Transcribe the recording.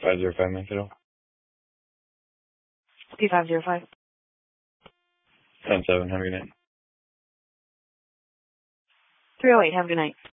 505 Mankato. P505. 10-7, have a good night. 308, have a good night.